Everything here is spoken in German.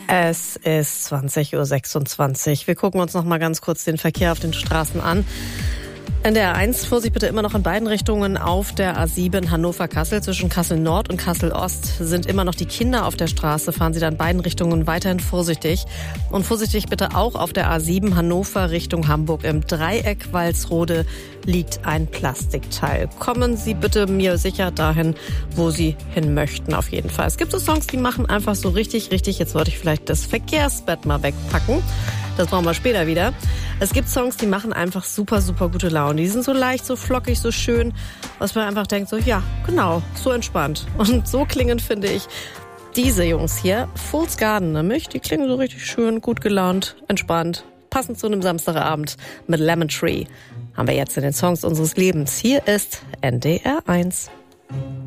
Es ist 20:26 Uhr. Wir gucken uns noch mal ganz kurz den Verkehr auf den Straßen an. In der A1, Vorsicht bitte immer noch in beiden Richtungen auf der A7 Hannover-Kassel. Zwischen Kassel-Nord und Kassel-Ost sind immer noch die Kinder auf der Straße. Fahren Sie dann in beiden Richtungen weiterhin vorsichtig. Und vorsichtig bitte auch auf der A7 Hannover Richtung Hamburg. Im Dreieck Walsrode liegt ein Plastikteil. Kommen Sie bitte mir sicher dahin, wo Sie hin möchten, auf jeden Fall. Es gibt so Songs, die machen einfach so richtig. Jetzt wollte ich vielleicht das Verkehrsbett mal wegpacken. Das brauchen wir später wieder. Es gibt Songs, die machen einfach super gute Laune. Die sind so leicht, so flockig, so schön, was man einfach denkt, so ja, genau, so entspannt. Und so klingen, finde ich, diese Jungs hier, Fool's Garden, nämlich, die klingen so richtig schön, gut gelaunt, entspannt, passend zu einem Samstagabend mit Lemon Tree. Haben wir jetzt in den Songs unseres Lebens. Hier ist NDR 1.